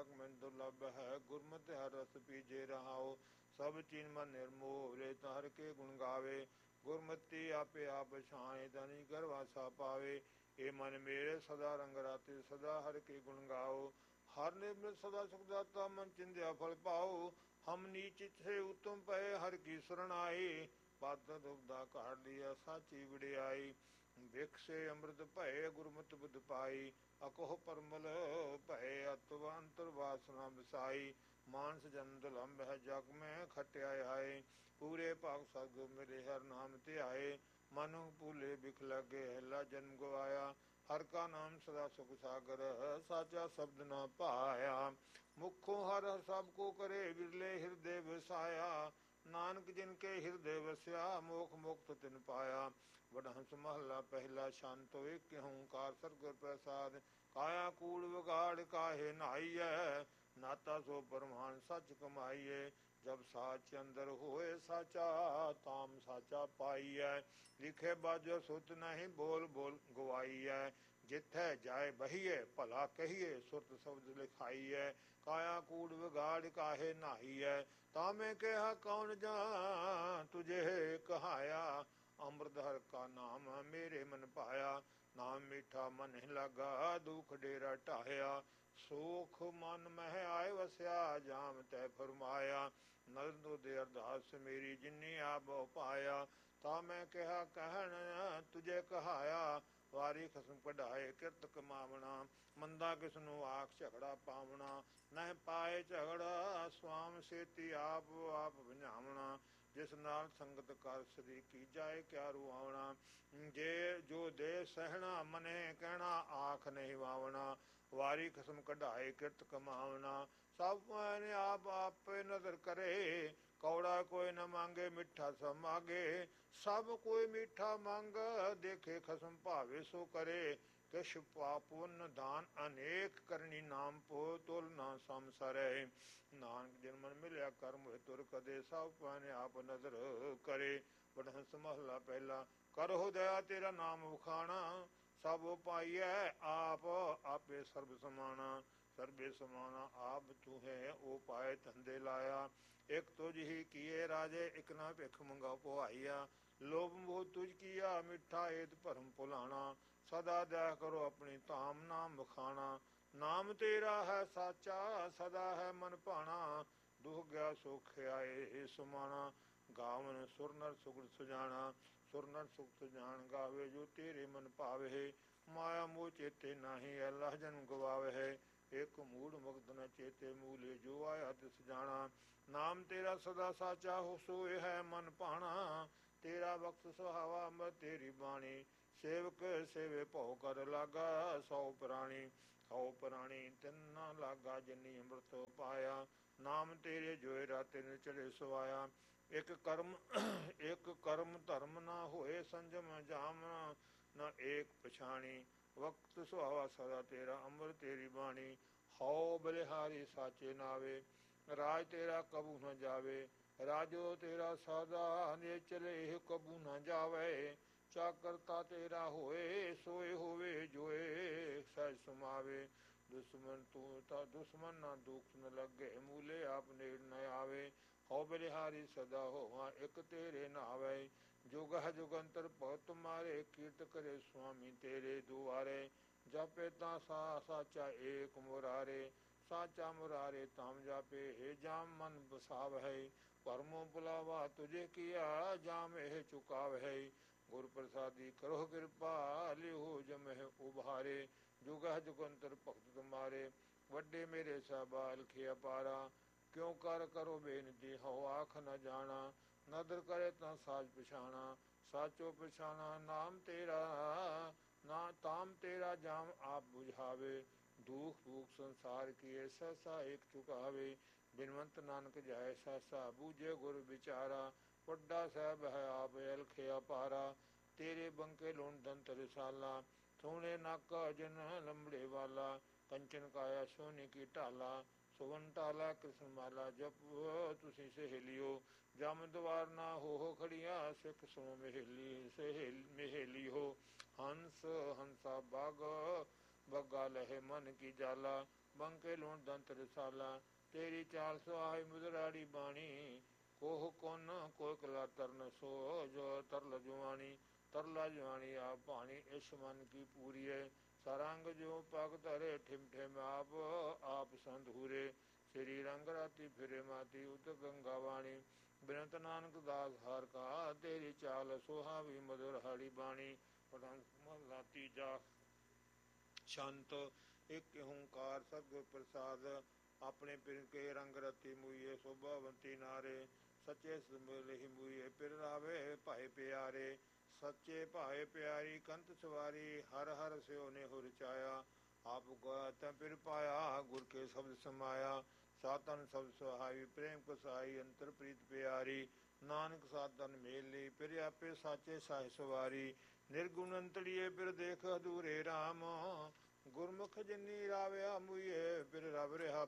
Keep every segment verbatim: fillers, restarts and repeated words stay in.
जग में दुर्लभ है। गुरमति हर रस पीजे रहाओ, सब चीन मन निर्मोह रे हर के गुण गावे। गुरमति आपे आप छाए, धनी गर्वासा पावे। ए मन मेरे सदा रंग राते, सदा हर के गुण गाओ। हर निर्मल सदा सुखदाता, मन चिंध्या फल पाओ। हम नीच से उत्तम पए, हर की शरण आए। पद दुबदा काट लिया साची विड़ियाई। भिख से अमृत भय, गुरमत बुध पाई। अकोह परमल भय, अतव अंतर वासना बिसाई। मानस जन्म दुलंब है, जग में खटिया आए। पूरे पाक सदगुर मिले, हर नाम ते आए। मनु भूले बिख लगे, हला जन्म गवाया। हर का नाम सदा सुख सागर, साचा शब्द न पाया। मुखों हर सबको करे, बिरले हृदय बसाया। नानक जिनके हृदय बसया, मोख मुक्त तिन पाया। वडहंस महला पहला, शांतो एक हूंकार सतगुर प्रसाद। काया कूड़ विगाड़ काहे नाहिए, नाता सो परमान सच कमाइए। जब साच अंदर होए साचा, ताम साचा पाइए। लिखे बाजो सुत नहीं, बोल बोल गवाइए। जिथै जाए बहिए, भला कहिए, सुरत शब्द लिखाइए। काया कूड़ विगाड़ काहे नाहिए, तामे कहा कौन जान तुझे कहाया। अमृत हर का नाम मेरे मन पाया। नाम मीठा मन लगा, दुख डेरा ढाया। सुख मन मह आए वसया, जाम तै फरमाया। नर दे अरदास मेरी जिन्नी आप पाया। ता मैं कहा कहन तुझे कहाया। वारी खसम कढ़ाए किरत कमावना, मंदा किसनु आख झगड़ा पावना। नह पाए झगड़ा स्वाम सेती, आप आप बुझावना। जिस नाल संगत कर सदी की जाए क्या रुआवना। जे जो दे सहना मने कहना, आख नहीं वावना। वारी खसम कढ़ाए किरत कमावना। सब मैंने आप आप नजर करे, कौड़ा कोई न मांगे मिठा सब मांगे। सब कोई मीठा मांग, देखे खसम भावे सो करे। किश पापुन दान अनेक, करनी नाम पो तुल ना समसरे। नानक जिन मन मिलिया कर्म होए तुर कदे, सब पाने आप नजर करे। वडहंस महला पहला, करो दया तेरा नाम वखाना। सब पाइए आप आपे सर्ब समाना। सर्बे समाना आप तू है, ओ पाए धंधे लाया। एक तुझ ही किए राजे, एक ना भिख मंगा पुआइया। लोभ मोह तुझ किया, मिठा एत भरम भुलाना। सदा दया करो अपनी, धाम नाम बखाना। नाम तेरा है साचा, सदा है मन भाना। दुख गया सुख आए सुमाना। गावन सुर नर सुगड़ सुजाना। सुर नर सुख सुजान गावे, जो तेरे मन पावे। माया मोह चेते नाही, अल्लाह जन्म गवावे। एक मूड मगध न चेते, मूले जो आया तिस जाना। नाम तेरा सदा साचा हो, सोए है मन भाना। तेरा बख्श सुहावा अमृत तेरी बाणी। सेवक सेवे भौ कर लागा, सौ प्राणी सौ प्राणी तिन ना लागा। जिनी अमृत पाया, नाम तेरे जोए राते ने चढ़े सवाया। एक कर्म एक कर्म धर्म ना होए, संजम जाम न एक पछाणी। वक्त सुहावा सदा तेरा, अमर तेरी बाणी। हौ बलिहारी साचे नावे, राज तेरा कबू न जावे। राजो तेरा सदा ने चले, कबू न जावे। चाकरता तेरा होए, सोए होवे जोए सहज समावे। दुश्मन तू ता दुश्मन ना दुख न लगे, मूले आप नेड़ न आवे। हौ बलिहारी सदा होवा, एक तेरे नावे। जुग जुगंतर बहुत तुम्हारे, कीर्त करे स्वामी तेरे दुआरे। जापे ता सा साचा एक मुरारे, साचा मुरारे ताम जापे। हे जाम मन बसाव है, परमो बुलावा तुझे किया, जाम एह चुकाव है। गुर प्रसादी करो कृपा, लिहो जम है उभारे। जुगह जुगंतर भक्त तुम्हारे, वड्डे मेरे साहबा अलखे अपारा। क्यों कर करो बेनती, हो आख न जाना। नदर करे ता साज पछाना, साचो पछाना। नाम तेरा ना ताम तेरा, जाम आप बुझावे। दुख भूख संसार किए, सहसा एक चुकावे। बिनवंत नानक जाय सहसा, बूझे गुर विचारा। वड्डा साहब है आप अलखे अपारा, तेरे बंके लोन दंत रिसाला। सोने नाका जन लंबड़े वाला, कंचन काया सोने की ढाला। सुवन ढाला कृष्ण माला, जप तुसी सहेलियो। जम द्वार ना हो हो खड़िया, सिख सो महेली सहेल महेली हो। हंस हंसा बाग, बग्गा लहे मन की जाला। ਬੰਕੇ ਲੂਣ ਦੰਤ ਰਸਾਲਾ, ਤੇਰੀ ਚਾਲ ਸੁਹਾਈ ਮੁਦਰਾੜੀ ਬਾਣੀ, ਕੋਹ ਕੁਨ ਕੋਈ ਕਲਾ ਤਰਨ ਸੋ, ਜੋ ਤਰਲ ਜੁਆਣੀ ਤਰਲਾ ਜਵਾਨੀ ਆਪ ਭਾਣੀ, ਇਸ ਮਨ ਕੀ ਪੂਰੀਏ, ਸਰੰਗ ਜੋ ਪਗ ਧਰੇ ਠਿਮ ਠਿਮ ਆਪ, ਆਪ ਸੰਤ ਹੂਰੇ, ਸ੍ਰੀ ਰੰਗ ਰਾਤੀ ਫਿਰੇ ਮਾਤੀ, ਉਤ ਗੰਗਾ ਵਾਣੀ, ਬਿਨਤ ਨਾਨਕ ਦਾਸ ਹਰ ਕਾ, ਤੇਰੀ ਚਾਲ ਸੁਹਾਵੀ ਮਧੁਰ ਹਾੜੀ ਬਾਣੀ। ਮਹਲਾ ਤੀਜਾ। ਸ਼ੰਤ ਇੱਕ ਓੰਕਾਰ ਸਤਿਗੁਰ ਪ੍ਰਸਾਦ, ਆਪਣੇ ਪਿਰ ਕੇ ਰੰਗ ਰਤੀ ਮੂਈਏ, ਸ਼ੋਭਾਵੰਤੀ ਨਾਰੇ, ਸੱਚੇ ਸਮਿਲਹਿ ਮੂਈਏ, ਪਿਰ ਰਾਵੇ ਭਾਏ ਪਿਆਰੇ, ਸੱਚੇ ਭਾਏ ਪਿਆਰੀ ਕੰਤ ਸਵਾਰੀ, ਹਰ ਹਰ ਸਿਓ ਨੇ ਹੁ ਰਚਾਇਆ, ਆਪ ਗਤ ਪਿਰ ਪਾਇਆ, ਗੁਰ ਕੇ ਸ਼ਬਦ ਸਮਾਇਆ, ਸਾਤਨ ਸ਼ਬਦ ਸੁਹਾਈ, ਪ੍ਰੇਮ ਕਸਾਈ, ਅੰਤਰ ਪ੍ਰੀਤ ਪਿਆਰੀ, ਨਾਨਕ ਸਾਧਨ ਮੇਲੀ, ਪਿਰ ਆਪੇ ਸਾਚੇ ਸਾਹਿ ਸਵਾਰੀ, ਨਿਰਗੁਣ ਅੰਤੜੀਏ ਪਿਰ ਦੇਖ ਅਧੂਰੇ ਰਾਮ, ਗੁਰਮੁਖ ਜਿਨੀ ਰਾਵਿਆ ਮੂਈਏ, ਪਿਰ ਰਵ ਰਿਹਾ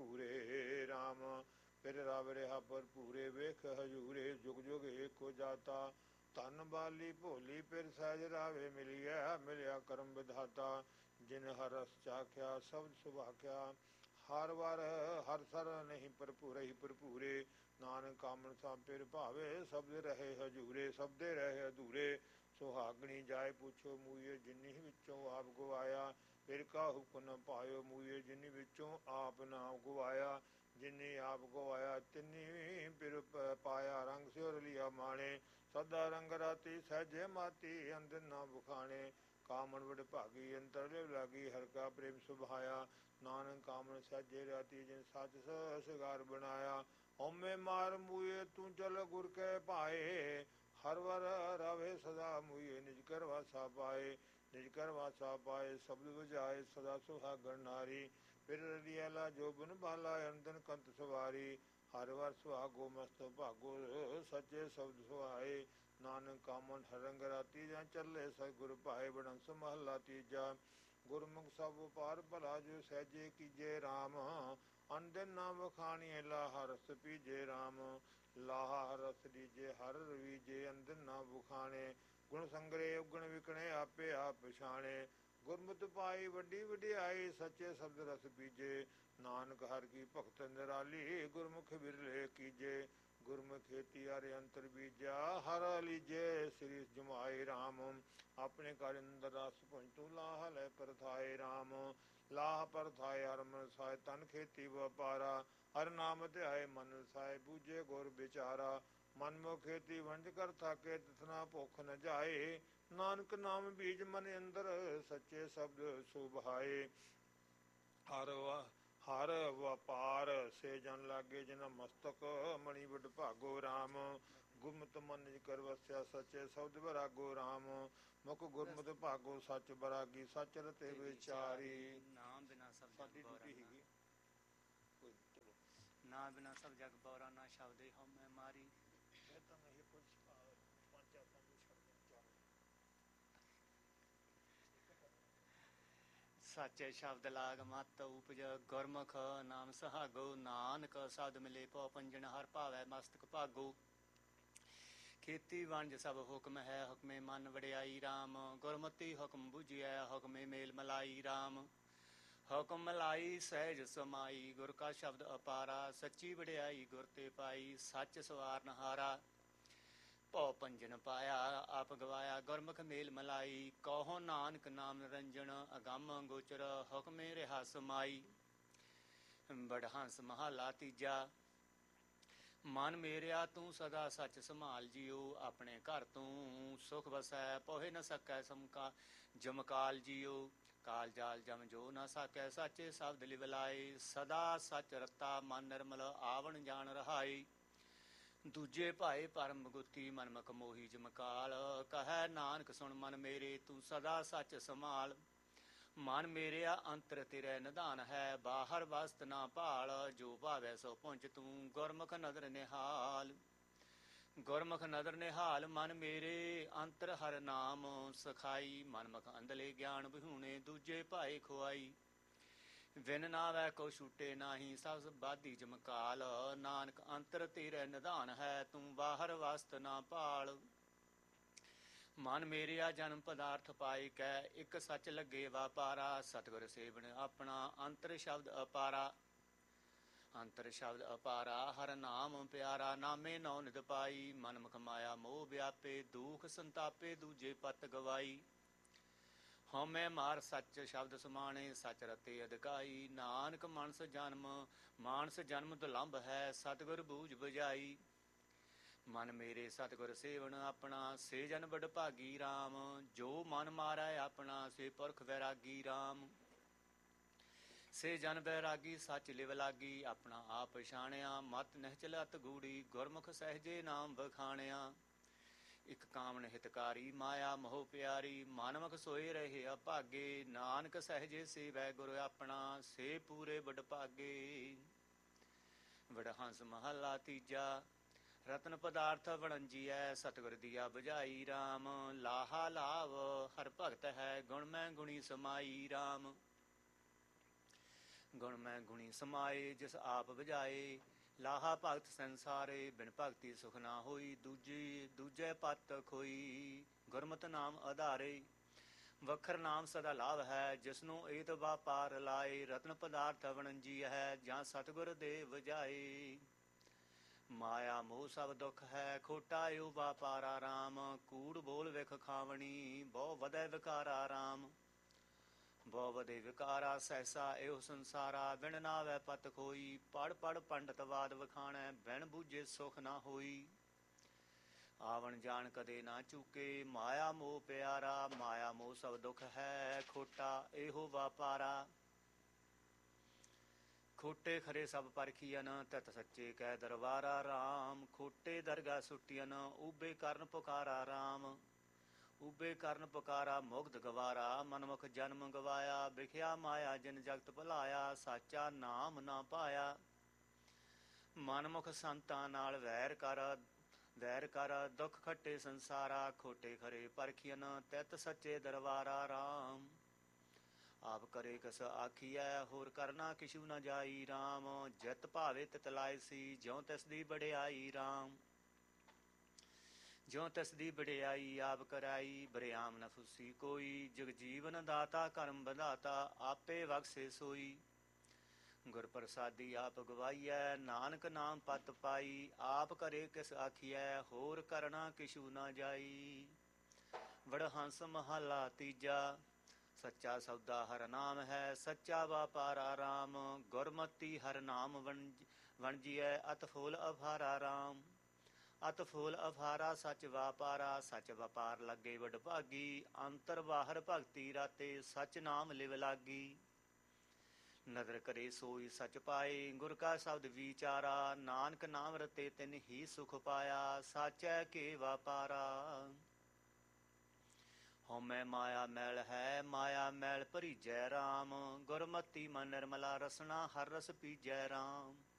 ਭਰਪੂਰੇ ਰਾਮ, ਪਿਰ ਰਵ ਰਿਹਾ ਭਰਪੂਰੇ, ਵੇਖ ਹਜੂਰੇ, ਜੁਗ ਜੁਗ ਏਕੋ ਜਾਤਾ, ਧਨ ਬਾਲੀ ਭੋਲੀ, ਪਿਰ ਸਹਿਜ ਰਾਵੇ ਮਿਲਿਆ, ਮਿਲਿਆ ਕਰਮ ਵਿਧਾਤਾ, ਜਿਨ ਹਰ ਰਸ ਚਾਖਿਆ ਸ਼ਬਦ ਸੁਭਾਖਿਆ, ਹਰ ਵਰ ਹਰ ਸਰ ਨਹੀਂ ਭਰਪੂਰੇ ਹੀ ਭਰਪੂਰੇ, ਨਾਨਕ ਕਾਮਨ ਸਭ ਪਿਰ ਭਾਵੇ, ਸ਼ਬਦ ਰਹੇ ਹਜੂਰੇ, ਸ਼ਬਦੇ ਰਹੇ ਅਧੂਰੇ, ਸੁਹਾਗਣੀ ਜਾਏ ਪੁੱਛੋ ਮੂਈਏ, ਜਿਨੀ ਵਿੱਚੋਂ ਆਪ ਗਵਾਇਆ, ਫਿਰ ਕਾਹੂ ਕੋ ਨ ਪਾਇਓ ਮੂਈਏ, ਜਿਨੀ ਵਿੱਚੋਂ ਆਪ ਨਾਮ ਗਵਾਇਆ, ਜਿਨੀ ਆਪ ਗਵਾਇਆ ਤਿਨੀ ਪਿਰ ਪਾਇਆ, ਰੰਗ ਸਿਉਰ ਲਿਆ ਮਾਣੇ, ਸਦਾ ਰੰਗ ਰਾਤੀ ਸਹਿਜੇ ਮਾਤੀ, ਅੰਦਰ ਨਾ ਬੁਖਾਣੇ, ਕਾਮਨ ਵਡ ਭਾਗੀ ਅੰਤਰ ਲਿਵ ਲਾਗੀ, ਹਰ ਕਾ ਪ੍ਰੇਮ ਸੁਭਾਇਆ, ਨਾਨਕ ਕਾਮਨ ਸਹਿਜੇ ਰਾਤੀ, ਜਿਨ ਸੱਚ ਸਗਾਰ ਬਣਾਇਆ, ਹਉਮੈ ਮਾਰ ਮੂਏ ਤੂੰ ਚਲ ਗੁਰ ਕੈ ਭਾਏ, ਹਰ ਵਰ ਰਵੇ ਸਦਾ ਮੂਏ, ਨਿਜ ਕਰ ਵਾਸਾ ਪਾਏ, ਨਿਜ ਕਰ ਵਾਸਾ ਪਾਏ, ਸ਼ਬਦ ਵਜਾਏ ਸਦਾ ਸੁਹਾਗਣ ਨਾਰੀ, ਫਿਰ ਰਲੀਆਲਾ ਜੋਬਨ ਬਾਲਾ, ਅੰਦਨ ਕੰਤ ਸਵਾਰੀ, ਹਰ ਵਰ ਸੁਹਾਗੋ ਮਸਤ ਭਾਗੋ, ਸੱਚੇ ਸ਼ਬਦ ਸੁਹਾਏ, ਨਾਨਕ ਕਾਮਨ ਹਰ ਰੰਗ ਰਾਤੀ, ਜਾਂ ਚੱਲੇ ਸਤਿਗੁਰ ਭਾਏ, ਬੜੰਸ ਮਹਲਾ ਤੀਜਾ। ਗੁਰਮੁਖ ਸਭ ਉਪਾਰ ਭਲਾ, ਜੋ ਸਹਿਜੇ ਕੀਜੇ ਰਾਮ, ਅਨਦਿਨ ਨਾ ਵਖਾਣੀਏ, ਲਾਹਾ ਰਸ ਪੀਜੇ ਰਾਮ, ਲਾਹਾ ਰਸ ਲੀਜੇ ਹਰ ਰਵੀਜੇ, ਅੰਦਿਨ ਨਾ ਬੁਖਾਣੇ, ਗੁਣ ਸੰਗਰੇ ਉਗਣ ਵਿਕਣੇ, ਆਪੇ ਆਪ ਪਛਾਣੇ, ਗੁਰਮਤਿ ਪਾਈ ਵੱਡੀ ਵਡਿਆਈ, ਸੱਚੇ ਸ਼ਬਦ ਰਸ ਬੀਜੇ, ਨਾਨਕ ਹਰਿ ਕੀ ਭਗਤ ਨਿਰਾਲੀ, ਗੁਰਮੁਖ ਬਿਰਲੇ ਕੀਜੇ, ਗੁਰਮੁਖ ਖੇਤੀ ਹਰਿ ਅੰਤਰ ਬੀਜਿਆ, ਹਰ ਲੀਜੇ ਸ੍ਰੀ ਜਮਾਏ ਰਾਮ, ਆਪਣੇ ਘਰ ਅੰਦਰ ਰਸ ਪੁੰਜ ਤੂੰ, ਲਾਹ ਲੈ ਪਰਥਾਏ ਰਾਮ, ਲਾਹ ਪਰਥਾਏ ਹਰ ਮਨ ਸਾਏ, ਤਨ ਖੇਤੀ ਵਪਾਰਾ, ਹਰ ਨਾਮ ਧਿਆਏ ਮਨ ਸਾਏ, ਬੂਝੇ ਗੁਰ ਵਿਚਾਰਾ, ਮਨ ਮੋ ਖੇਤੀ ਵੰਜ ਕਰ ਥਾਕੇ, ਤਿਸਨਾ ਭੁੱਖ ਨ ਜਾਏ, ਨਾਨਕ ਨਾਮ ਬੀਜ ਮਨ ਅੰਦਰ, ਸੱਚੇ ਸ਼ਬਦ ਸੁਭਾਏ, ਹਰ ਹਰ ਵਪਾਰ ਸੇ ਜਨ ਲਾਗੇ, ਜਿਨਾ ਮਸਤਕ ਮਣੀ ਵਡ ਭਾਗੋ ਰਾਮ, ਗੁਰਮਤਿ ਮਨ ਨਿਜ ਕਰ ਵਸਿਆ, ਸੱਚੇ ਸ਼ਬਦ ਬਰਾਗੋ ਰਾਮ, ਮੁਖ ਗੁਰਮਤਿ ਭਾਗੋ ਸੱਚ ਬਰਾਗੀ, ਸੱਚ ਰਤੇ ਵਿਚਾਰੀ, ਨਾਮ ਬਿਨਾ ਸਭ ਜਗ ਸਾਡੀ ਬੌਰਾ ਡਿਊਟੀ ਨਾ, ਹੈਗੀ। ਕੋਈ ਚਲੋ ਨਾ ਬਿਨਾ ਸਭ ਜਗ ਬੌਰਾ ਨਾ, ਸ਼ਬਦੇ ਹਉਮੈ ਮਾਰੀ, ਇਹ ਤਾਂ ਨਹੀਂ ਕੁਝ ਪੰਜ ਆਪਾਂ ਨੂੰ ਛੱਡ ਦੇ ਚਾਰ ਸਾਚੇ ਸ਼ਬਦ ਲਾਗ ਮਤ ਉਪਜ, ਗੁਰਮੁਖ ਨਾਮ ਸੁਹਾਗੋ, ਨਾਨਕ ਸ਼ਬਦ ਮਿਲੇ ਪਉ ਪੰਜਨ, ਹਰ ਭਾਵੈ ਮਸਤਕ ਭਾਗੋ, ਖੇਤੀ ਵੰਜ ਸਭ ਹੁਕਮ ਹੈ, ਹੁਕਮੇ ਮਨ ਵਡਿਆਈ ਰਾਮ, ਗੁਰਮਤਿ ਹੁਕਮ ਬੁਝਿਐ, ਹੁਕਮੇ ਮੇਲ ਮਲਾਈ ਰਾਮ, ਹੁਕਮ ਮਲਾਈ ਸਹਿਜ ਸਮਾਈ, ਗੁਰ ਕਾ ਸ਼ਬਦ ਅਪਾਰਾ, ਸੱਚੀ ਵਡਿਆਈ ਗੁਰ ਤੇ ਪਾਈ, ਸੱਚ ਸਵਾਰਨ ਹਾਰਾ, ਭਉ ਪੰਜਨ ਪਾਇਆ ਆਪ ਗਵਾਇਆ, ਗੁਰਮੁਖ ਮੇਲ ਮਲਾਈ, ਕਹੋ ਨਾਨਕ ਨਾਮ ਨਿਰੰਜਨ, ਅਗੰਮ ਗੋਚਰ ਹੁਕਮੇ ਰਿਹਾ ਸਮਾਈ। ਬੜਹੰਸ ਮਹਲਾ ਤੀਜਾ। ਮਨ ਮੇਰਿਆ ਤੂੰ ਸਦਾ ਸੱਚ ਸੰਭਾਲ ਜੀਓ, ਆਪਣੇ ਘਰ ਤੂੰ ਸੁਖ ਵਸੈ, ਪੋਹਿ ਨ ਸਕੈ ਸਮਕਾ ਜਮਕਾਲ ਜੀਓ, ਕਾਲ ਜਾਲ ਜਮ ਜੋ ਨ ਸਕੈ, ਸਾਚੇ ਸ਼ਬਦ ਲਿਵ ਲਾਏ, ਸਦਾ ਸੱਚ ਰਤਾ ਮਨ ਨਿਰਮਲ, ਆਵਣ ਜਾਣ ਰਹਾਈ, ਦੂਜੇ ਭਾਏ ਪਰਮ ਗੁਤੀ, ਮਨਮੁਖ ਮੋਹੀ ਜਮਕਾਲ, ਕਹੈ ਨਾਨਕ ਸੁਣ ਮਨ ਮੇਰੇ, ਤੂੰ ਸਦਾ ਸੱਚ ਸੰਭਾਲ, ਮਨ ਮੇਰਿਆ ਅੰਤਰ ਤੇਰੇ ਨਿਧਾਨ ਹੈ, ਬਾਹਰ ਵਸਤ ਨਾ ਭਾਲ, ਜੋ ਭਾਵੈ ਸੋ ਪਹੁੰਚ ਤੂੰ, ਗੁਰਮੁਖ ਨਦਰ ਨਿਹਾਲ, ਗੁਰਮੁਖ ਨਦਰ ਨਿਹਾਲ, ਮਨ ਮੇਰੇ ਅੰਤਰ ਹਰ ਨਾਮ ਸਖਾਈ, ਮਨਮੁਖ ਅੰਧਲੇ ਗਿਆਨ ਵਿਹੂਣੇ, ਦੂਜੇ ਭਾਏ ਖੁਆਈ, ਵਿਨ ਨਾਵੈ ਕੋ ਛੂਟੇ ਨਾਹੀ, ਸਭ ਬਾਧੀ ਜਮਕਾਲ, ਨਾਨਕ ਅੰਤਰ ਤੇਰੇ ਨਿਧਾਨ ਹੈ, ਤੂੰ ਬਾਹਰ ਵਸਤ ਨਾ ਭਾਲ, ਮਨ ਮੇਰਿਆ ਜਨਮ ਪਦਾਰਥ ਪਾਈ ਕੈ, ਇੱਕ ਸੱਚ ਲੱਗੇ ਵਾਪਾਰਾ, ਸਤਿਗੁਰ ਸੇਵਨ ਆਪਣਾ ਅੰਤਰ ਸ਼ਬਦ ਅਪਾਰਾ। ਅੰਤਰ ਸ਼ਬਦ ਅਪਾਰਾ ਹਰ ਨਾਮ ਪਿਆਰਾ, ਨਾਮੇ ਨੌ ਨਿਧ ਪਾਈ, ਮਨ ਮੁਖ ਮਾਇਆ ਮੋਹ ਵਿਆਪੇ, ਦੁਖ ਸੰਤਾਪੇ ਦੂਜੇ ਪਤ ਗਵਾਈ। ਹਉਮੈ ਮਾਰ ਸੱਚ ਸ਼ਬਦ ਸਮਾਣੇ, ਸੱਚ ਰਤੇ ਅਧਿਕਾਈ, ਨਾਨਕ ਮਾਨਸ ਜਨਮ ਮਾਨਸ ਜਨਮ ਦੁਲੰਭ ਹੈ, ਸਤਿਗੁਰ ਬੂਝ ਬੁਝਾਈ। ਮਨ ਮੇਰੇ ਸਤਿਗੁਰ ਸੇਵਨ ਆਪਣਾ, ਸੇ ਜਨ ਬੜ ਭਾਗੀ ਰਾਮ, ਜੋ ਮਨ ਮਾਰੈ ਆਪਣਾ, ਸੇ ਪੁਰਖ ਵੈਰਾਗੀ ਰਾਮ। ਸੇ ਜਨ ਬੈਰਾਗੀ ਸੱਚ ਲਿਵ ਲਾਗੀ, ਆਪਣਾ ਆਪ ਪਛਾਣਿਆ, ਮਤ ਨਿਹਚਲ ਅਤ ਗੂੜੀ, ਗੁਰਮੁਖ ਸਹਿਜੇ ਨਾਮ ਬਖਾਣਿਆ। ਇਕ ਕਾਮਨ ਹਿਤਕਾਰੀ ਮਾਇਆ ਮੋਹ ਪਿਆਰੀ, ਮਾਨਵਕ ਸੋਏ ਰਹੇ ਅਭਾਗੇ, ਨਾਨਕ ਸਹਿਜੇ ਸੇਵੈ ਗੁਰ ਆਪਣਾ, ਸੇ ਪੂਰੇ ਬੜ ਭਾਗੇ। ਵਡਹੰਸ ਮਹੱਲਾ ਤੀਜਾ। ਰਤਨ ਪਦਾਰਥ ਵਣੰਜੀਐ, ਸਤਿਗੁਰ ਦੀਆ ਬੁਝਾਈ ਰਾਮ, ਲਾਹਾ ਲਾਭ ਹਰ ਭਗਤ ਹੈ, ਗੁਣ ਮੈਂ ਗੁਣੀ ਸਮਾਈ ਰਾਮ। ਗੁਣ ਮੈਂ ਗੁਣੀ ਸਮਾਏ, ਜਿਸ ਆਪ ਬੁਝਾਏ, ਲਾਹਾ ਭਗਤ ਸੰਸਾਰੇ, ਬਿਨ ਭਗਤੀ ਸੁਖ ਨਾ ਹੋਈ, ਦੂਜੀ ਦੂਜੇ ਪਤ ਖੋਈ, ਗੁਰਮਤਿ ਨਾਮ ਆਧਾਰੇ। ਵਖਰ ਨਾਮ ਸਦਾ ਲਾਭ ਹੈ, ਜਿਸਨੂੰ ਏਤ ਵਾਪਾਰ ਲਾਏ, ਰਤਨ ਪਦਾਰਥ ਵਣੰਜੀ ਹੈ, ਜਾਂ ਸਤਿਗੁਰ ਦੇ ਬੁਝਾਏ। ਮਾਇਆ ਮੋਹ ਸਭ ਦੁੱਖ ਹੈ, ਖੋਟਾ ਏਉ ਵਾਪਾਰਾ ਰਾਮ, ਕੂੜ ਬੋਲ ਵਿਖ ਖਾਵਣੀ, ਬਹੁ ਵਧੈ ਵਿਕਾਰਾ ਰਾਮ। ਬਹੁ ਵਧੇ ਵਿਕਾਰਾ ਸਹਿਸਾ ਇਹੋ ਸੰਸਾਰਾ, ਬਿਨ ਨਾਵੈ ਪਤ ਖੋਈ, ਪੜ ਪੜ ਪੰਡਤ ਵਾਦ ਵਖਾਣੈ, ਬਿਨ ਬੂਝੇ ਸੁਖ ਨਾ ਹੋਈ। ਆਵਣ ਜਾਣ ਕਦੇ ਨਾ ਚੂਕੇ, ਮਾਇਆ ਮੋਹ ਪਿਆਰਾ, ਮਾਇਆ ਮੋਹ ਸਭ ਦੁੱਖ ਹੈ, ਖੋਟਾ ਇਹੋ ਵਾਪਾਰਾ। ਖੋਟੇ ਖਰੇ ਸਭ ਪਰਖੀਅਨ, ਤਿਤ ਸੱਚੇ ਕੈ ਦਰਬਾਰਾ ਰਾਮ, ਖੋਟੇ ਦਰਗਾ ਸੁੱਟੀਅਨ, ਊਬੇ ਕਰਨ ਪੁਕਾਰਾ ਰਾਮ। ਊਬੇ ਕਰਨ ਪੁਕਾਰਾ ਮੁਗਧ ਗਵਾਰਾ, ਮਨਮੁਖ ਜਨਮ ਗਵਾਇਆ, ਵਿਖਿਆ ਮਾਇਆ ਜਿਨ ਜਗਤ ਭੁਲਾਇਆ, ਸਾਚਾ ਨਾਮ ਨਾ ਪਾਇਆ। ਮਨਮੁਖ ਸੰਤਾਂ ਨਾਲ ਵੈਰ ਕਰ ਵੈਰ ਕਰ, ਦੁੱਖ ਖੱਟੇ ਸੰਸਾਰਾ, ਖੋਟੇ ਖਰੇ ਪਰਖੀਅਨ, ਤਿਤ ਸੱਚੇ ਦਰਬਾਰਾ ਰਾਮ। ਆਪ ਕਰੇ ਕਿਸ ਆਖੀਐ, ਹੋਰ ਕਰਨਾ ਕਿਛੂ ਨ ਜਾਈ ਰਾਮ, ਜਿਤ ਭਾਵੇ ਤਿਤ ਲਾਇਸੀ, ਜਿਉ ਤਿਸ ਦੀ ਵਡਿਆਈ ਰਾਮ। ਜਿਉ ਤਿਸ ਦੀ ਵਡਿਆਈ ਆਪ ਕਰਾਈ, ਬਰਿਆਮ ਨ ਫੁੱਸੀ ਕੋਈ, ਜਗ ਜੀਵਨ ਦਾਤਾ ਕਰਮ ਬੰਧਾਤਾ, ਆਪੇ ਬਖਸ਼ੇ ਸੋਈ। ਗੁਰ ਪ੍ਰਸਾਦੀ ਆਪ ਗਵਾਈਐ, ਨਾਨਕ ਨਾਮ ਪਤ ਪਾਈ, ਆਪ ਕਰੇ ਕਿਸ ਆਖੀਐ, ਹੋਰ ਕਰਨਾ ਕਿਛੂ ਨ ਜਾਈ। ਵਡਹੰਸ ਮਹੱਲਾ ਤੀਜਾ। ਸੱਚਾ ਸੌਦਾ ਹਰ ਨਾਮ ਹੈ, ਸੱਚਾ ਵਾਪਾਰਾ ਰਾਮ, ਗੁਰਮਤੀ ਹਰ ਨਾਮ ਵਣਜੀਐ, ਅਤ ਫੁੱਲ ਅਫਾਰਾ ਰਾਮ। ਅਤ ਫੁੱਲ ਅਫਾਰਾ ਸੱਚ ਵਾਪਾਰਾ, ਸੱਚ ਵਪਾਰ ਲੱਗੇ ਵਡ ਭਾਗੀ, ਅੰਤਰ ਬਾਹਰ ਭਗਤੀ ਰਾਤੇ, ਸੱਚ ਨਾਮ ਲਿਵ ਲਾਗੀ। ਨਦਰ ਕਰੇ ਸੋਈ ਸੱਚ ਪਾਏ, ਗੁਰ ਕਾ ਸ਼ਬਦ ਵਿਚਾਰਾ, ਨਾਨਕ ਨਾਮ ਰਤੇ ਤਿਨ ਹੀ ਸੁਖ ਪਾਇਆ, ਸਾਚੈ ਕੇ ਵਾਪਾਰਾ। ਹਉਮੈ ਮਾਇਆ ਮੈਲ ਹੈ, ਮਾਇਆ ਮੈਲ ਭਰੀਜੈ ਰਾਮ, ਗੁਰਮਤੀ ਮਨ ਨਿਰਮਲਾ ਰਸਨਾ, ਹਰ ਰਸ ਪੀਜੈ ਰਾਮ।